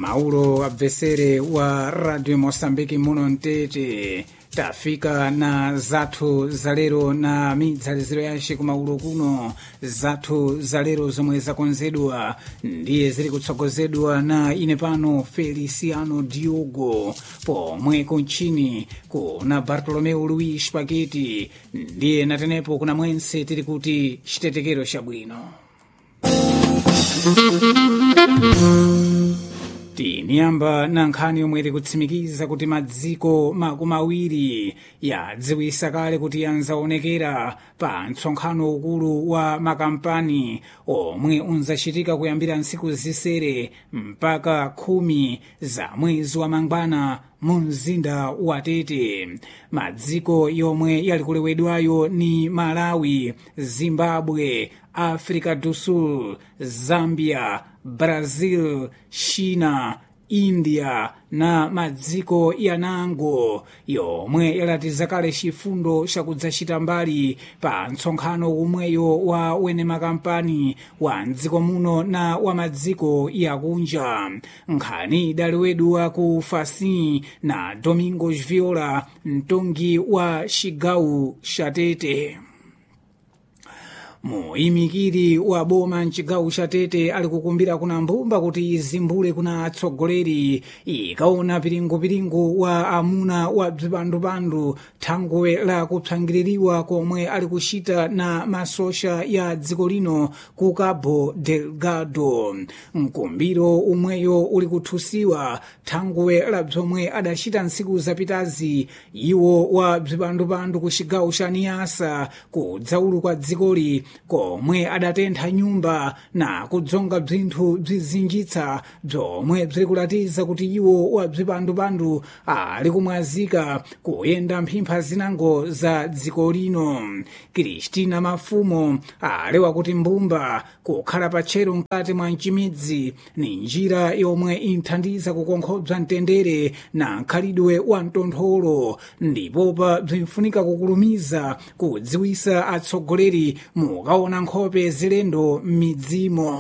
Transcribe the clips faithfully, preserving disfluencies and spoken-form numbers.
Mauro Abvesere wa Radio Mosambiki muno Ntete. Tafika na zathu zalero na midzaliziro yace kumaulu kuno. Zathu zalero zomwe zakonzedwa ndiye ziri kutsogozedwa na ine pano Feliciano Diogo, pomwe kunchini kuna Bartolomeu Luis Paketi, ndiye natenepo kuna mwense tiri kuti chitetekero chabwino. Tiniyamba na nkhani yomwe iri kutsimikiza kuti madziko makumi awiri yadziwisa kale kuti yanzaonekera pa msonkhano ukulu wa makampani omwe unzachitika kuyambira ntsiku zisere mpaka khumi za mwezi wa Mangwana mu mzinda wa Tete. Madziko yomwe yali kulewedwayo ni Malawi, Zimbabwe, Africa do Sul, Zambia, Brazil, China, India na madziko yanango yomwe yalatiza kale chifundo chakudzachita mbali pa msonkhano umweyo wa wene makampani wa mdziko muno na wa madziko yakunja. Nkhani idaliwedwa ku Fasin na Domingos Viola, mtongi wa chigawo cha Tete. Muimikiri wa boma mchigawo cha Tete ali kukumbira kuna mbumba kuti izimbule kuna atsogoleri ikaona piringo-piringo wa amuna wa bzipandupandu thangwe la kupsangiririwa komwe ali kuchita na masosha ya dziko lino ku Cabo Delgado. Mkumbiro umweyo uli kuthusiwa thangwe la bzomwe adachita ntsiku zapitazi iwo wa bzipandupandu ku chigawo cha Niasa kudzaulu kwa dzikoli komwe adatentha nyumba na kudzonga bzinthu bzizinjitsa bzomwe bziri kulatiza kuti iwo wa bzipandupandu ali kumwazika kuyenda mphimpha zinango za dziko lino. Kristina Mafumo alewa kuti mbumba kukhala patchero mkati mwa mchimidzi ni njira yomwe inthandiza kukonkhobza mtendere na nkhalidwe wa mtontholo, ndipopa bzinfunika kukulumiza kudziwisa atsogoleri mukaona nkhope zilendo m'midzimo.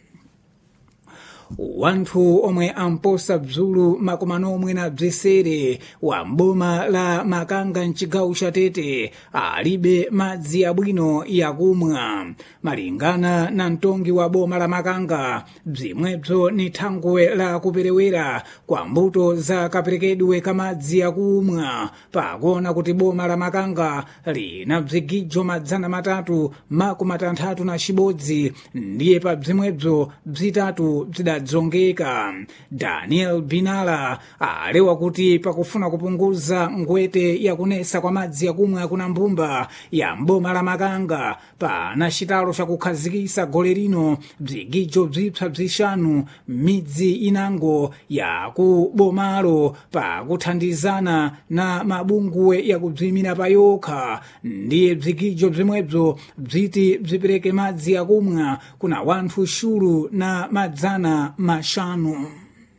Wanthu omwe amposa bzulu makumi omwe na bzesere wa mboma la Makanga mchigawo cha Tete alibe madzi abwino yakumwa. Malingana na mtongi wa boma la Makanga, bzimwebzo ni thangwe la kuperewera kwa mbuto za kaperekedwe ka madzi yakumwa, pakuona kuti boma la Makanga lina bzigijo madzana matatu makumi atanthatu na chibodzi, ndiye pa bzimwebzo bzitatu bzida dzongeka. Daniel Binala alewa kuti pakufuna kupunguza ngwete yakunesa kwa madzi yakumwa kuna mbumba ya mboma la Makanga pana chitalo chakukhazikisa gole lino bzigijo bzipsa bzishanu midzi inango ya ku bomalo pakuthandizana na mabungwe yakubzimira payokha, ndiye bzigijo bzimwebzo bziti bzipereke madzi yakumwa kuna wanthu shuru na madzana mashanu.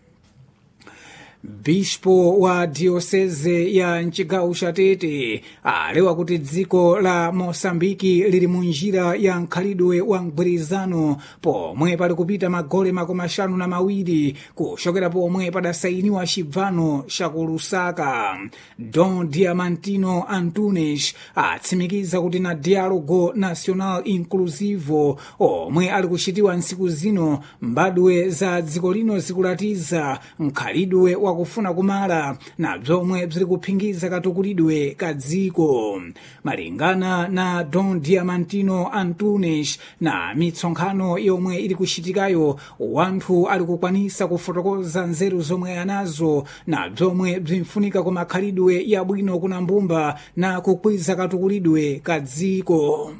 Bispo wa diocese ya mchigawo cha Tete alewa kuti dziko la Mosambiki lili munjira ya nkhalidwe wa mgwirizano pomwe pali kupita magole makumi ashanu na mawiri kuchokera pomwe padasainiwa chibvano cha ku Lusaka. Don Diamantino Antunes atsimikiza kuti na dialogo national inclusivo omwe ali kuchitiwa ntsiku zino mbadwe za dziko lino zikulatiza nkhalidwe wa kufuna kumala na bzomwe bziri kuphingiza katukulidwe ka dziko. Malingana na Don Diamantino Antunes, na mitsonkhano yomwe ili kuchitikayo wanthu ali kukwanisa kufotokoza nzeru zomwe anazo na bzomwe bzimfunika kwa makhalidwe yabwino kuna mbumba na kukwiza katukulidwe ka dziko.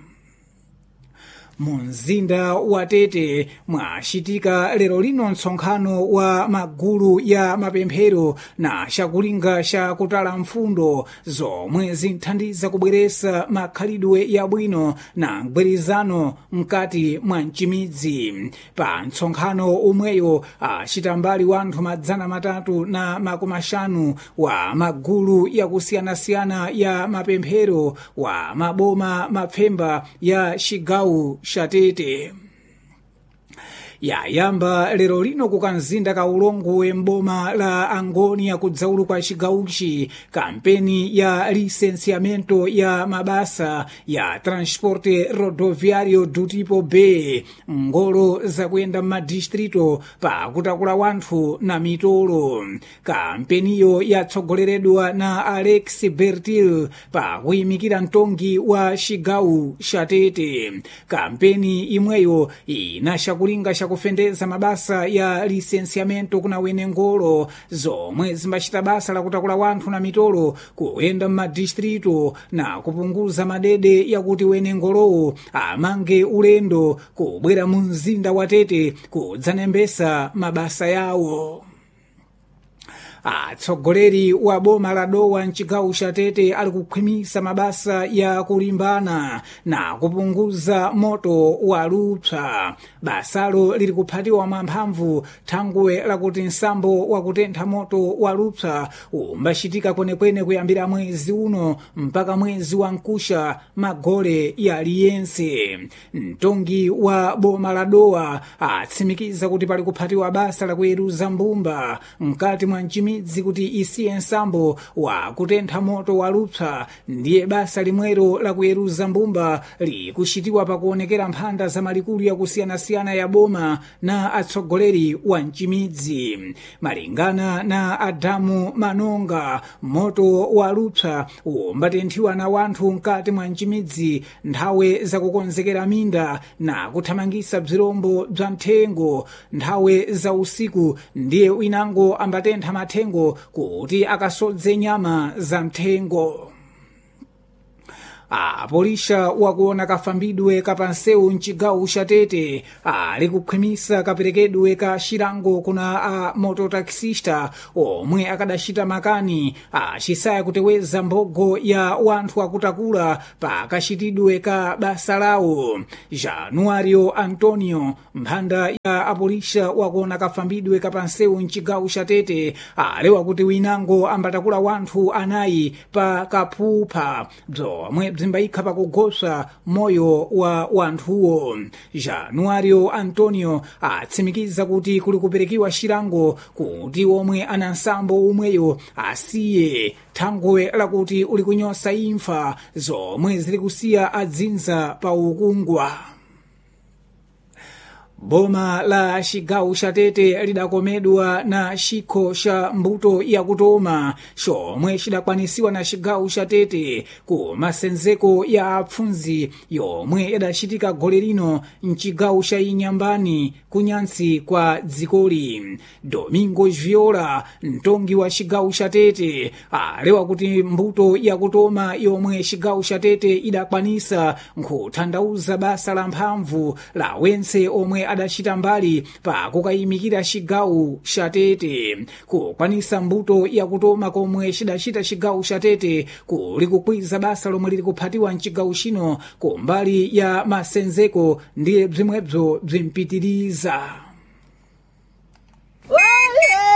Munzinda wa Tete mwachitika lero lino msonkhano wa magulu ya mapemphero na chakulinga cha kutala mfundo zomwe zinthandiza kubweresa makhalidwe yabwino na mgwirizano mkati mwa mchimidzi. Pa msonkhano umweyo achita mbali wanthu madzana matatu na makumi ashanu wa magulu yakusiyanasiyana ya mapemphero wa maboma mapfemba ya chigawo cha Tete. yayamba lero lino kukamzinda ka ulongwe mboma la Angonia kudzaulu kwa chigauchi kampeni ya licenciamento ya mabasa ya transporte rodoviario do tipo B ngolo zakuyenda m'madistrito pa kutakula wanthu na mitolo. Kampeniyo yatsogoleredwa na Alex Bertil pa kuyimikira mtongi wa chigawu cha Tete. Kampeni imweyo inachakulinga chakufendeza mabasa ya licenciamento kuna wene ngolo zomwe zimbachita basa la kutakula wanthu na mitolo kuyenda m'madistrito na kupunguza madede yakuti wene ngolowo amange ulendo kubwera mu mzinda wa Tete kudzanembesa mabasa yawo. Atsogoleri wa boma la Dowa mchigawu cha Tete ali kukhwimisa mabasa ya kulimbana na kupunguza moto wa lupsa. Basalo lili kuphatiwa mwamphamvu thangwe lakuti nsambo wa kutentha moto wa lupsa umbachitika kwenekwene kuyambira mwezi uno mpaka mwezi wa Nkusha magole ya liyense. Mtongi wa boma la Dowa atsimikiza kuti pali kuphatiwa basa la kuyeruza mbumba mkati mwa midzi kuti isiye nsambo wa kutentha moto wa lupsa. Ndiye basa limwero la kuyeruza mbumba likuchitiwa pakuonekera mphanda za malikulu yakusiyanasiyana ya boma na atsogoleri wa mchimidzi. Malingana na Adamu Manonga, moto wa lupsa umbatenthiwa na wanthu mkati mwa mchimidzi nthawe zakukonzekera minda na kuthamangisa bzirombo bza mthengo nthawe za usiku. Ndiye winango ambatentha mathengo kuti akasodze nyama za mthengo. Apolisha wakuona kafambidwe kapansewu mchigawu cha Tete ali kukhwimisa kaperekedwe ka chilango kuna a mototaxista omwe akadachita makani achisaya kuteweza mbogo ya wanthu akutakula pa kachitidwe ka basa lawo. Januario Antonio, mphanda ya apolisha wakuona kafambidwe kapansewu mchigawu cha Tete, alewa kuti winango ambatakula wanthu anayi pa kaphupha bzomwe bzimbayikha pakugosa moyo wa wanthuwo. Januario Antonio atsimikiza kuti kuli kuperekiwa chilango kuti omwe ana nsambo umweyo asiye thangwe lakuti uli kunyosa imfa zomwe zili kusiya adzinza pa ukungwa. Boma la chigawu cha Tete lidakomedwa na chikho cha mbuto yakutoma chomwe chidakwanisiwa na chigawu cha Tete ku masenzeko ya apfunzi yomwe yadachitika gole lino mchigawu cha Inyambani kunyantsi kwa dzikoli. Domingo Viola, mtongi wa chigawu cha Tete, alewa kuti mbuto yakutoma yomwe chigawu cha Tete idakwanisa nkuthandauza basa la mphamvu la wense omwe adachita mbali pa kukayimikira chigawu cha Tete. Kukwanisa mbuto yakutoma komwe chidachita chigawu cha Tete kuli kukwiza basa lomwe lili kuphatiwa mchigawu chino kumbali ya masenzeko ndiye bzimwebzo bzimpitiriza.